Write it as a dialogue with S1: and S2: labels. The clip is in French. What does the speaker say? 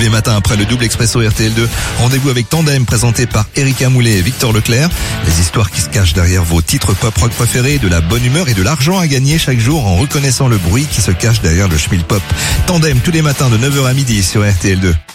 S1: les matins après le double expresso RTL2. Rendez-vous avec Tandem présenté par Erika Moulet et Victor Leclerc. Les histoires qui se cachent derrière vos titres pop-rock préférés, de la bonne humeur et de l'argent à gagner chaque jour en reconnaissant le bruit qui se cache derrière le schmilpop. Tandem tous les matins de 9h à midi sur RTL2.